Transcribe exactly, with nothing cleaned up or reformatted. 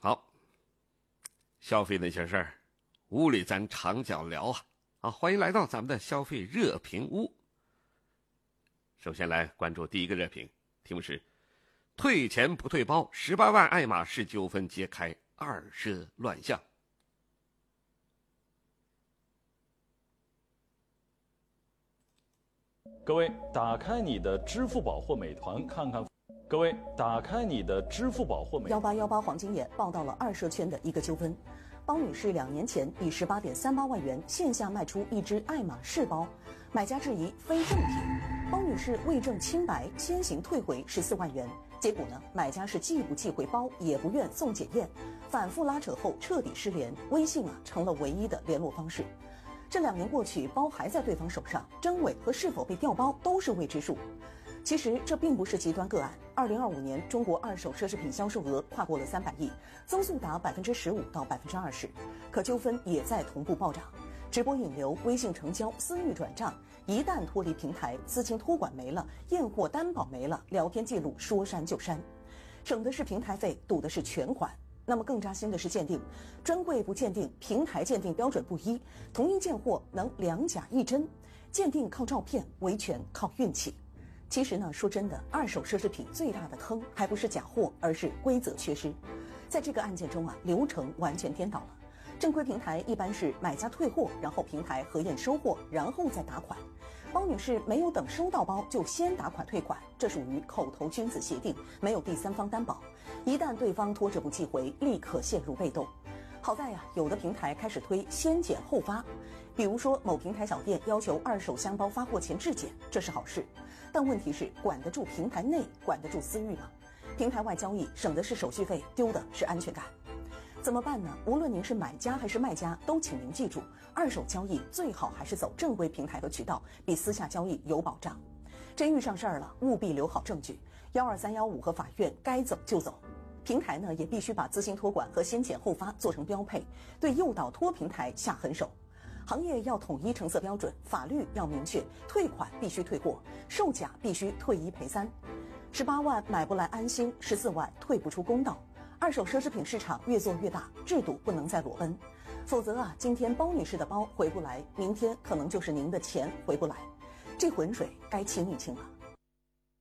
好，消费那些事儿，屋里咱长脚聊啊！啊，欢迎来到咱们的消费热评屋。首先来关注第一个热评，题目是“退钱不退包，十八万爱马仕纠纷揭开，二奢乱象”。 各位，打开你的支付宝或美团看看。各位，打开你的支付宝或美幺八幺八黄金眼报道了二奢圈的一个纠纷。包女士两年前以十八点三八万元线下卖出一只爱马仕包，买家质疑非正品，包女士为证清白，先行退回十四万元。结果呢，买家是既不寄回包，也不愿送检验，反复拉扯后彻底失联，微信啊成了唯一的联络方式。这两年过去，包还在对方手上，真伪和是否被调包都是未知数。其实这并不是极端个案。二零二五年，中国二手奢侈品销售额跨过了三百亿，增速达百分之十五到百分之二十，可纠纷也在同步暴涨。直播引流、微信成交、私域转账，一旦脱离平台，资金托管没了，验货担保没了，聊天记录说删就删，省的是平台费，赌的是全款。那么更扎心的是鉴定，专柜不鉴定，平台鉴定标准不一，同一件货能两假一真，鉴定靠照片，维权靠运气。其实呢，说真的，二手奢侈品最大的坑还不是假货，而是规则缺失。在这个案件中啊，流程完全颠倒了。正规平台一般是买家退货，然后平台核验收货，然后再打款。包女士没有等收到包就先打款退款，这属于口头君子协定，没有第三方担保。一旦对方拖着不寄回，立刻陷入被动。好在呀、啊，有的平台开始推先检后发，比如说某平台小店要求二手箱包发货前质检，这是好事。但问题是，管得住平台内，管得住私域吗？平台外交易省的是手续费，丢的是安全感。怎么办呢？无论您是买家还是卖家，都请您记住，二手交易最好还是走正规平台和渠道，比私下交易有保障。真遇上事儿了，务必留好证据，幺二三幺五和法院该走就走。平台呢，也必须把资金托管和先检后发做成标配，对诱导托平台下狠手。行业要统一成色标准，法律要明确，退款必须退货，售假必须退一赔三。十八万买不来安心，十四万退不出公道。二手奢侈品市场越做越大，制度不能再裸奔，否则啊，今天包女士的包回不来，明天可能就是您的钱回不来，这浑水该清一清了。